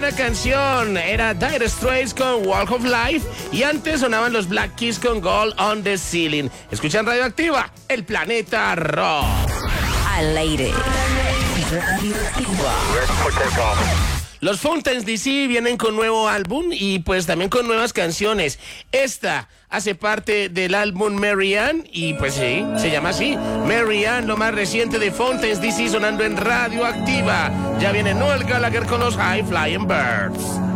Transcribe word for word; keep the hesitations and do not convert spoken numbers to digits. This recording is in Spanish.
buena canción. Era Dire Straits con Walk of Life y antes sonaban los Black Keys con Gold on the Ceiling. Escuchan Radioactiva, el planeta rock. Al aire. Radioactiva. Los Fountains D C vienen con nuevo álbum y pues también con nuevas canciones. Esta hace parte del álbum Mary Ann y pues sí, se llama así. Mary Ann, lo más reciente de Fountains D C sonando en Radioactiva. Ya viene Noel Gallagher con los High Flying Birds.